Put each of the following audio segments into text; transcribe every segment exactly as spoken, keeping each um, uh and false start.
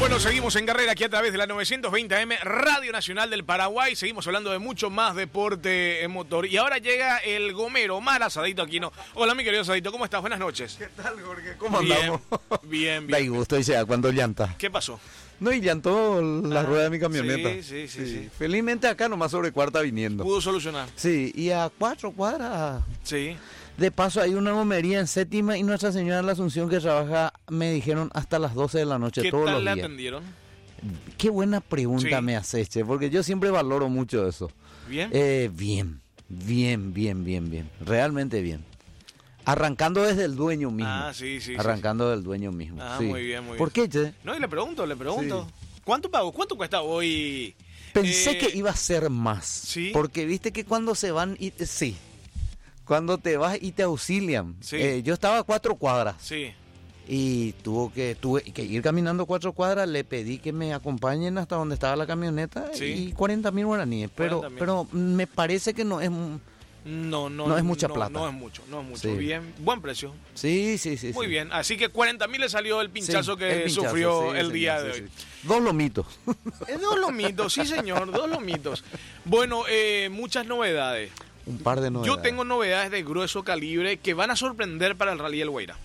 Bueno, seguimos en carrera aquí a través de la novecientos veinte A M, Radio Nacional del Paraguay. Seguimos hablando de mucho más deporte en motor. Y ahora llega el gomero, Omar Asadito Aquino. Hola, mi querido Asadito, ¿cómo estás? Buenas noches. ¿Qué tal, Jorge? ¿Cómo Bien, andamos? bien, Da bien. gusto, dice, cuando llanta. ¿Qué pasó? No, y llantó la Ah, rueda de mi camioneta. sí, sí, sí, sí. Felizmente acá nomás sobre cuarta viniendo. ¿Pudo solucionar? Sí, y a cuatro cuadras. Sí. De paso hay una romería en séptima y Nuestra Señora de la Asunción que trabaja, me dijeron, hasta las doce de la noche ¿Qué todos tal los le días. atendieron? Qué buena pregunta Sí. me haces, che, porque yo siempre valoro mucho eso. ¿Bien? Eh, bien, bien, bien, bien, bien. Realmente bien. Arrancando desde el dueño mismo. Ah, sí, sí, sí, Arrancando del dueño mismo. Ah, sí. muy bien, muy ¿Por bien. qué, che? No, y le pregunto, le pregunto. ¿Cuánto pago? ¿Cuánto cuesta hoy? Pensé Eh, que iba a ser más. ¿sí? Porque viste que cuando se van y sí. Cuando te vas y te auxilian. Sí. Eh, yo estaba a cuatro cuadras Sí. y tuvo que tuve que ir caminando cuatro cuadras. Le pedí que me acompañen hasta donde estaba la camioneta Sí. y cuarenta mil guaraníes. Pero, cuarenta mil. pero me parece que no es. un- No, no, No es mucha no, plata. No es mucho, no es mucho. Sí. Bien, buen precio. Sí, sí, sí. Muy sí. bien. Así que cuarenta mil le salió el pinchazo Sí, que el pinchazo, sufrió sí, el señor, día sí, de sí. hoy. Dos lomitos. Eh, Dos lomitos, sí señor, dos lomitos. Bueno, eh, muchas novedades. Un par de novedades. Yo tengo novedades de grueso calibre que van a sorprender para el Rally El Guairá.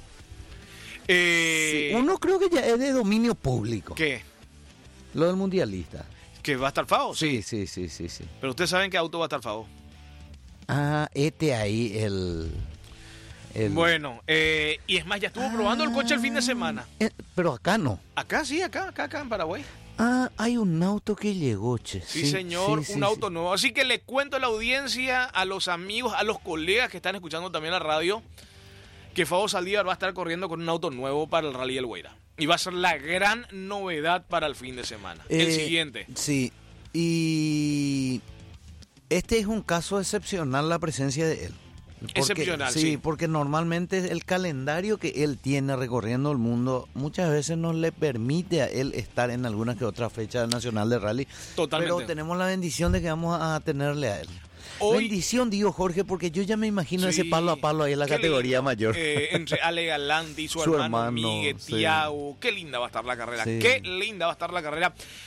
Eh, Sí, uno creo que ya es de dominio público. ¿Qué? Lo del mundialista. ¿Que va a estar Favo? Sí, sí, sí, sí, sí. Pero ustedes saben qué auto va a estar Favo. Ah, este ahí, el... el- Bueno, eh, y es más, ya estuvo probando el coche el fin de semana. Eh, pero acá no. Acá sí, acá, acá, acá en Paraguay. Ah, hay un auto que llegó, che. Sí, señor, sí, un sí, auto sí. nuevo. Así que le cuento a la audiencia, a los amigos, a los colegas que están escuchando también la radio, que Fabo Saldívar va a estar corriendo con un auto nuevo para el Rally El Guairá. Y va a ser la gran novedad para el fin de semana. el Eh, siguiente. Sí, y este es un caso excepcional la presencia de él. Porque- Excepcional, sí. Sí, porque normalmente el calendario que él tiene recorriendo el mundo muchas veces no le permite a él estar en alguna que otra fecha nacional de rally. Totalmente. Pero tenemos la bendición de que vamos a tenerle a él. Hoy- Bendición, digo Jorge, porque yo ya me imagino Sí, ese palo a palo ahí en la qué categoría lindo. mayor. Eh, entre Ale Galante y su, Su hermano, hermano, Miguel sí. Tiago. Qué linda va a estar la carrera. Sí. Qué linda va a estar la carrera.